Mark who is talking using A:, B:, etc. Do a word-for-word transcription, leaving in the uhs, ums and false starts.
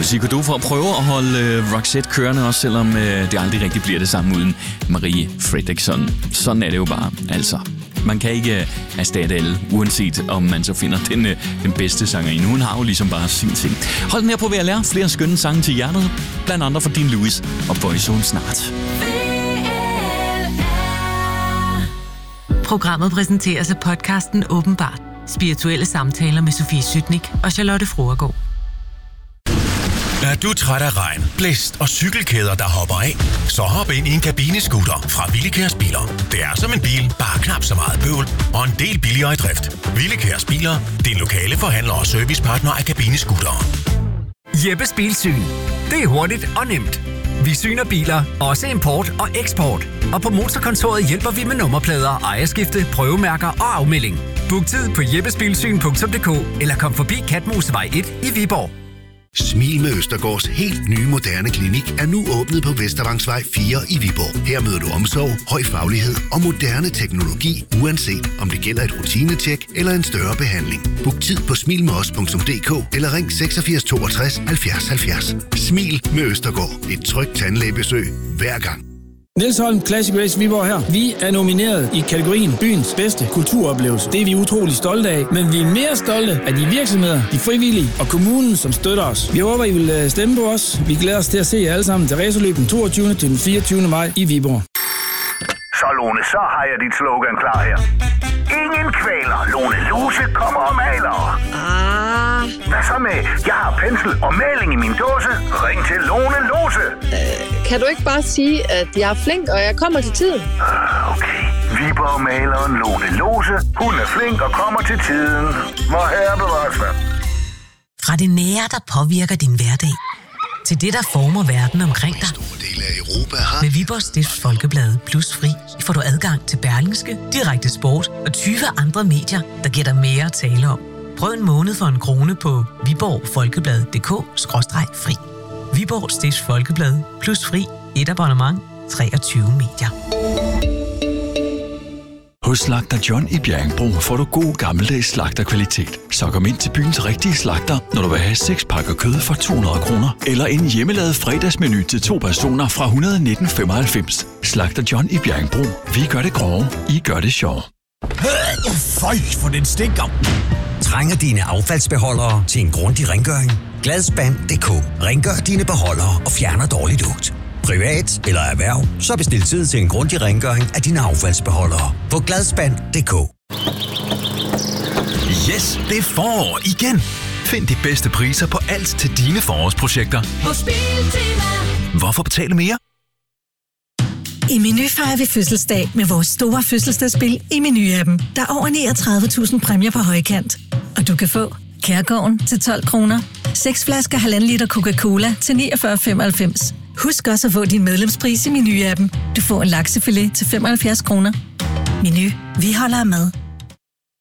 A: Lucy Godot for at prøve at holde øh, Roxette kørende, også selvom øh, det aldrig rigtig bliver det samme uden Marie Fredriksson. Sådan er det jo bare, altså. Man kan ikke øh, erstatte alle, uanset om man så finder den, øh, den bedste sangerinde. Hun har jo ligesom bare sin ting. Hold den her på ved at lære flere skønne sange til hjertet, blandt andre for Dean Lewis og Boyzone snart.
B: Programmet præsenteres af podcasten Åbenbart. Spirituelle samtaler med Sofie Sytnik og Charlotte Fruergaard.
C: Er du træt af regn, blæst og cykelkæder, der hopper af? Så hop ind i en kabinescooter fra Willekærs Biler. Det er som en bil, bare knap så meget bøvl og en del billigere i drift. Willekærs Biler, din lokale forhandler og servicepartner af kabinescootere.
D: Jeppes Bilsyn. Det er hurtigt og nemt. Vi syner biler, også import og eksport. Og på Motorkontoret hjælper vi med nummerplader, ejerskifte, prøvemærker og afmelding. Book tid på jeppesbilsyn punktum d k eller kom forbi Katmosvej et i Viborg.
E: Smil med Østergaards helt nye moderne klinik er nu åbnet på Vestervangsvej fire i Viborg. Her møder du omsorg, høj faglighed og moderne teknologi, uanset om det gælder et rutinetjek eller en større behandling. Book tid på smil med os punktum d k eller ring seksogfirs toogtres halvfjerds halvfjerds. Smil med Østergaard. Et trygt tandlægebesøg hver gang.
F: Niels Holm Classic Race Viborg her. Vi er nomineret i kategorien byens bedste kulturoplevelse. Det er vi utrolig stolte af, men vi er mere stolte af de virksomheder, de frivillige og kommunen, som støtter os. Vi håber, I vil stemme på os. Vi glæder os til at se jer alle sammen til racerløb den toogtyvende til den fireogtyvende maj i Viborg.
G: Så Lone, så har jeg dit slogan klar her. Ingen kvæler. Lone Lose kommer og maler.
H: Ah.
G: Hvad så med, jeg har pensel og maling i min dåse. Ring til Lone Lose.
H: Øh, kan du ikke bare sige, at jeg er flink, og jeg kommer til tiden?
G: Uh, okay. Viborg-maleren Lone Lose. Hun er flink og kommer til tiden. Hvor herre bevares dig.
B: Fra det nære, der påvirker din hverdag, til det, der former verden omkring dig. Med Viborgs Stifts Folkeblad Plus Fri får du adgang til Berlingske, Direkte Sport og tyve andre medier, der giver dig mere at tale om. Prøv en måned for en krone på viborg folkeblad punktum d k skråstreg fri. Viborg Stifts Folkeblad Plus Fri. Et abonnement. treogtyve medier.
I: Hos Slagter John i Bjerringbro får du god gammeldags slagterkvalitet. Så kom ind til byens rigtige slagter, når du vil have seks pakker kød for to hundrede kroner. Eller en hjemmelavet fredagsmenu til to personer fra et hundrede nitten femoghalvfems. Slagter John i Bjerringbro. Vi gør det grove, I gør det sjov.
D: Føj, for den stinker. Trænger dine affaldsbeholdere til en grundig rengøring? Gladspand punktum d k. Rengør dine beholdere og fjerner dårlig lugt. Privat eller erhverv, så bestil tid til en grundig rengøring af dine affaldsbeholdere på gladspand punktum d k.
C: Yes, det er forår igen. Find de bedste priser på alt til dine forårsprojekter.
J: Hos Biltema.
C: Hvorfor betale mere?
J: I Meny fejrer vi fødselsdag med vores store fødselsdagsspil i Meny-appen. Der er over niogtredive tusind præmier på højkant. Og du kan få Kærgården til tolv kroner, seks flasker halvanden liter Coca-Cola til niogfyrre femoghalvfems. Husk også at få din medlemspris i Meny-appen. Du får en laksefilet til femoghalvfjerds kroner. Meny. Vi holder af mad.